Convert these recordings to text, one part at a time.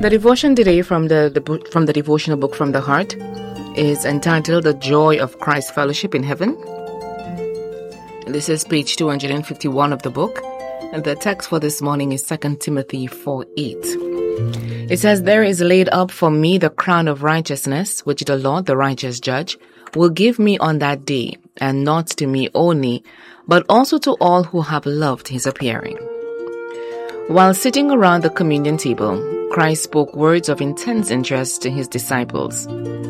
The devotion today from the devotional book From the Heart is entitled The Joy of Christ Fellowship in Heaven. This is page 251 of the book, and the text for this morning is 2 Timothy 4:8. It says, "There is laid up for me the crown of righteousness, which the Lord, the righteous judge, will give me on that day, and not to me only, but also to all who have loved his appearing." While sitting around the communion table, Christ spoke words of intense interest to his disciples.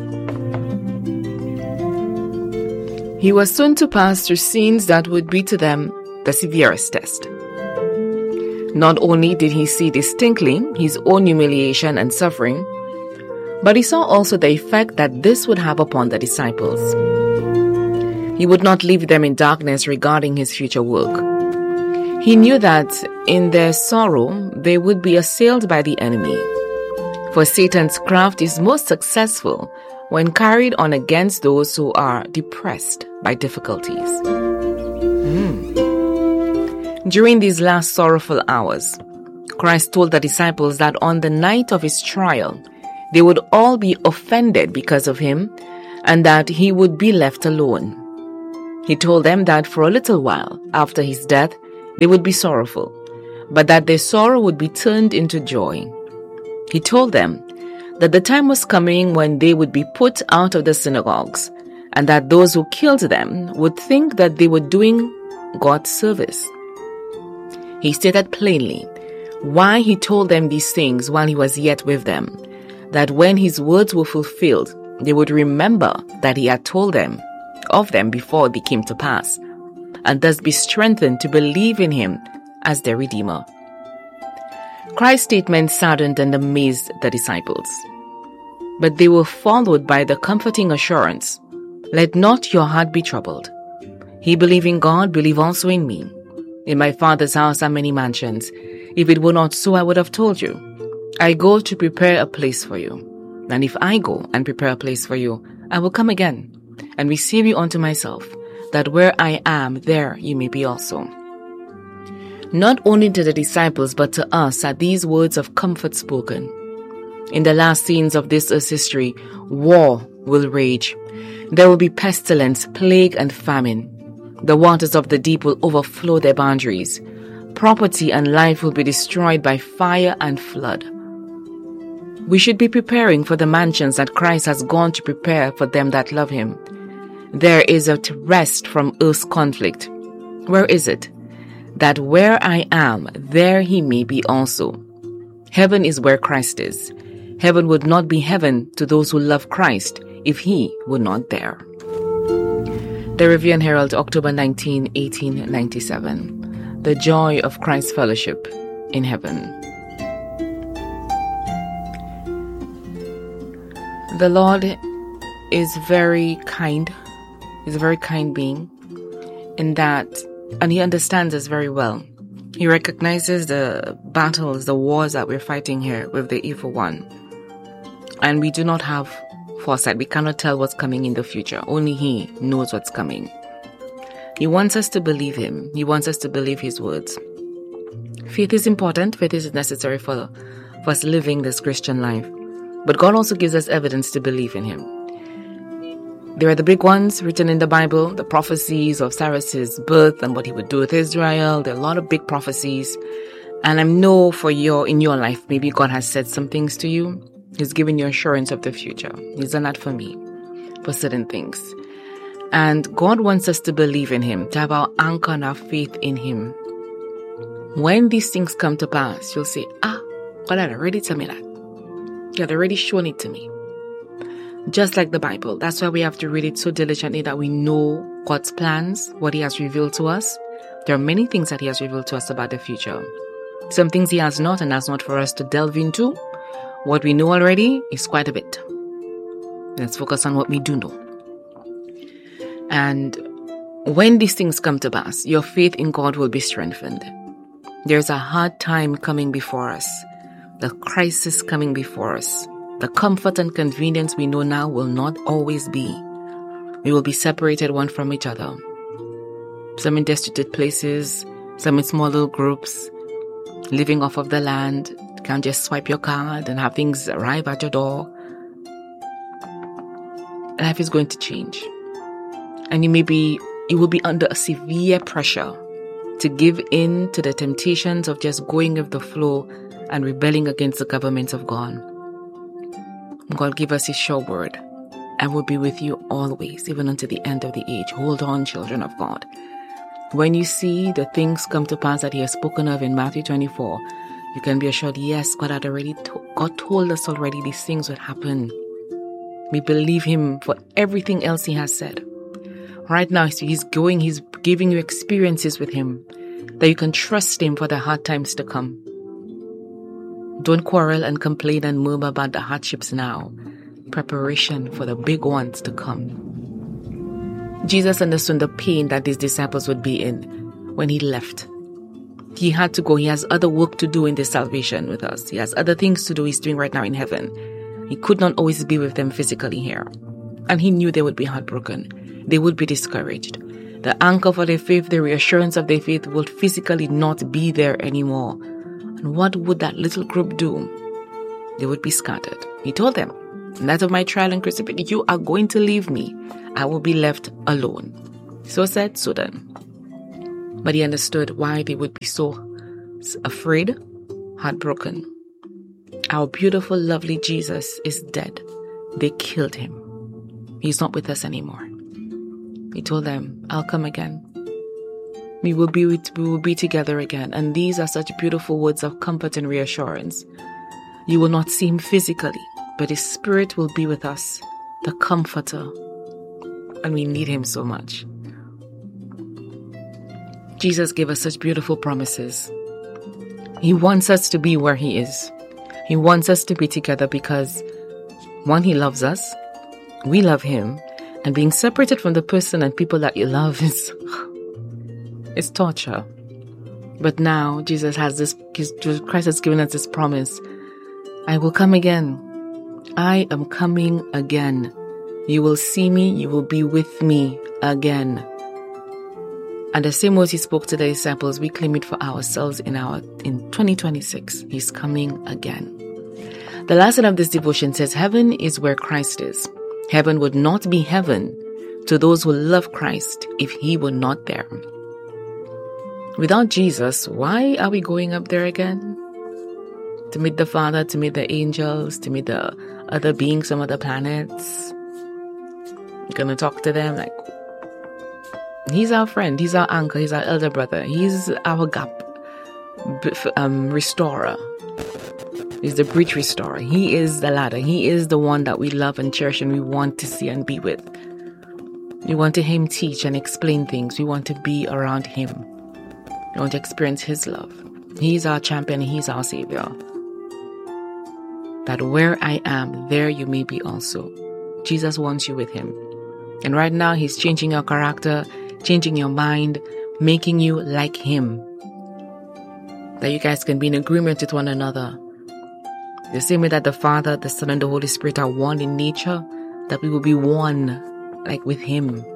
He was soon to pass through scenes that would be to them the severest test. Not only did he see distinctly his own humiliation and suffering, but he saw also the effect that this would have upon the disciples. He would not leave them in darkness regarding his future work. He knew that in their sorrow they would be assailed by the enemy. For Satan's craft is most successful when carried on against those who are depressed by difficulties. During these last sorrowful hours, Christ told the disciples that on the night of his trial, they would all be offended because of him, and that he would be left alone. He told them that for a little while after his death, they would be sorrowful, but that their sorrow would be turned into joy. He told them that the time was coming when they would be put out of the synagogues, and that those who killed them would think that they were doing God's service. He stated plainly why he told them these things while he was yet with them, that when his words were fulfilled, they would remember that he had told them of them before they came to pass, and thus be strengthened to believe in him as their Redeemer. Christ's statement saddened and amazed the disciples, but they were followed by the comforting assurance, "Let not your heart be troubled. Ye believe in God, believe also in me. In my Father's house are many mansions. If it were not so, I would have told you. I go to prepare a place for you. And if I go and prepare a place for you, I will come again and receive you unto myself, that where I am, there you may be also." Not only to the disciples, but to us are these words of comfort spoken. In the last scenes of this earth's history, war will rage. There will be pestilence, plague, and famine. The waters of the deep will overflow their boundaries. Property and life will be destroyed by fire and flood. We should be preparing for the mansions that Christ has gone to prepare for them that love him. There is a rest from earth's conflict. Where is it? That where I am, there he may be also. Heaven is where Christ is. Heaven would not be heaven to those who love Christ if he were not there. The Review and Herald, October 19, 1897. The Joy of Christ's Fellowship in Heaven. The Lord is very kind. He's a very kind being in that, and he understands us very well. He recognizes the battles, the wars that we're fighting here with the evil one. And we do not have foresight. We cannot tell what's coming in the future. Only he knows what's coming. He wants us to believe him. He wants us to believe his words. Faith is important. Faith is necessary for us living this Christian life. But God also gives us evidence to believe in him. There are the big ones written in the Bible, the prophecies of Cyrus's birth and what he would do with Israel. There are a lot of big prophecies. And I know in your life, maybe God has said some things to you. He's given you assurance of the future. He's done that for me, for certain things. And God wants us to believe in him, to have our anchor and our faith in him. When these things come to pass, you'll say, God had already told me that. He had already shown it to me. Just like the Bible. That's why we have to read it so diligently that we know God's plans, what he has revealed to us. There are many things that he has revealed to us about the future. Some things he has not and has not for us to delve into. What we know already is quite a bit. Let's focus on what we do know. And when these things come to pass, your faith in God will be strengthened. There's a hard time coming before us. The crisis coming before us. The comfort and convenience we know now will not always be. We will be separated one from each other. Some in destitute places, some in small little groups, living off of the land, can't just swipe your card and have things arrive at your door. Life is going to change. And you will be under a severe pressure to give in to the temptations of just going with the flow and rebelling against the government of God. God gave us His sure word, and will be with you always, even unto the end of the age. Hold on, children of God. When you see the things come to pass that He has spoken of in Matthew 24, you can be assured, yes, God told us already these things would happen. We believe Him for everything else He has said. Right now, He's giving you experiences with Him that you can trust Him for the hard times to come. Don't quarrel and complain and murmur about the hardships now. Preparation for the big ones to come. Jesus understood the pain that His disciples would be in when He left. He had to go. He has other work to do in this salvation with us. He has other things to do He's doing right now in heaven. He could not always be with them physically here. And He knew they would be heartbroken. They would be discouraged. The anchor for their faith, the reassurance of their faith would physically not be there anymore. And what would that little group do? They would be scattered. He told them, "Night of my trial and crucifixion, you are going to leave me. I will be left alone." So said, so done. But He understood why they would be so afraid, heartbroken. Our beautiful, lovely Jesus is dead. They killed Him. He's not with us anymore. He told them, "I'll come again. We will be together again." And these are such beautiful words of comfort and reassurance. You will not see Him physically, but His Spirit will be with us, the Comforter. And we need Him so much. Jesus gave us such beautiful promises. He wants us to be where He is. He wants us to be together because, one, He loves us, we love Him, and being separated from the person and people that you love is torture. But now Christ has given us this promise. I will come again. I am coming again. You will see me, you will be with me again. And the same words He spoke to the disciples, we claim it for ourselves in 2026. He's coming again. The last line of this devotion says, heaven is where Christ is. Heaven would not be heaven to those who love Christ if He were not there. Without Jesus, why are we going up there again? To meet the Father, to meet the angels, to meet the other beings from other planets. You're going to talk to them like, He's our friend, He's our anchor, He's our elder brother, He's our gap restorer. He's the breach restorer. He is the ladder. He is the one that we love and cherish and we want to see and be with. We want to hear Him teach and explain things. We want to be around Him. We want to experience His love. He's our champion. He's our Savior. That where I am, there you may be also. Jesus wants you with Him. And right now, He's changing your character, changing your mind, making you like Him. That you guys can be in agreement with one another. The same way that the Father, the Son, and the Holy Spirit are one in nature, that we will be one, like with Him.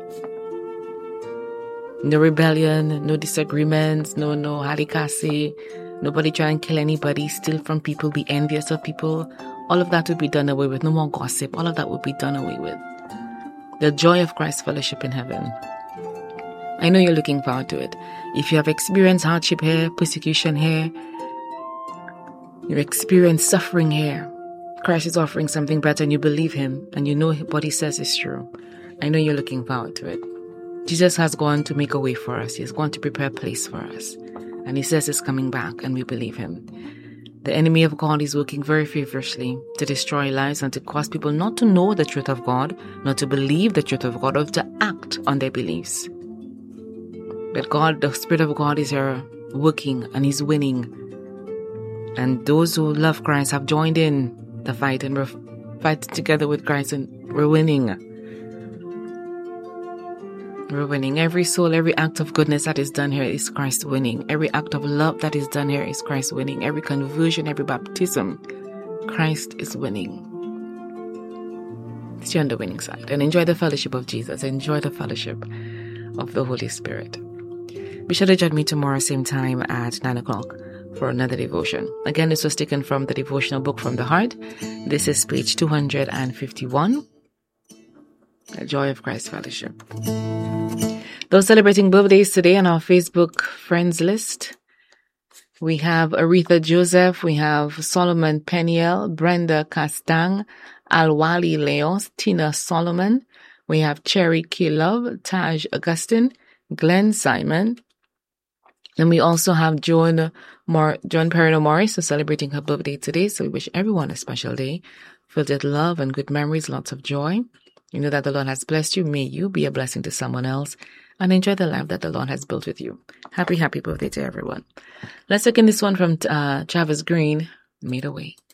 No rebellion, no disagreements, no halikasi, nobody try and kill anybody, steal from people, be envious of people. All of that will be done away with. No more gossip. All of that will be done away with. The joy of Christ's fellowship in heaven. I know you're looking forward to it. If you have experienced hardship here, persecution here, you experience suffering here, Christ is offering something better and you believe Him and you know what He says is true. I know you're looking forward to it. Jesus has gone to make a way for us. He has gone to prepare a place for us. And He says He's coming back and we believe Him. The enemy of God is working very feverishly to destroy lives and to cause people not to know the truth of God, not to believe the truth of God, or to act on their beliefs. But God, the Spirit of God is here working and He's winning. And those who love Christ have joined in the fight and we're fighting together with Christ and we're winning. We're winning. Every soul, every act of goodness that is done here is Christ winning. Every act of love that is done here is Christ winning. Every conversion, every baptism, Christ is winning. Stay on the winning side and enjoy the fellowship of Jesus. Enjoy the fellowship of the Holy Spirit. Be sure to join me tomorrow, same time at 9 o'clock for another devotion. Again, this was taken from the Devotional Book from the Heart. This is page 251. The Joy of Christ Fellowship. Those celebrating birthdays today on our Facebook friends list, we have Aretha Joseph, we have Solomon Peniel, Brenda Castang, Alwali Leos, Tina Solomon, we have Cherry K. Love, Taj Augustine, Glenn Simon, and we also have Joan Perino Morris, who's celebrating her birthday today. So we wish everyone a special day, filled with love and good memories, lots of joy. You know that the Lord has blessed you. May you be a blessing to someone else and enjoy the life that the Lord has built with you. Happy birthday to everyone. Let's look in this one from Travis Green, Made a Way.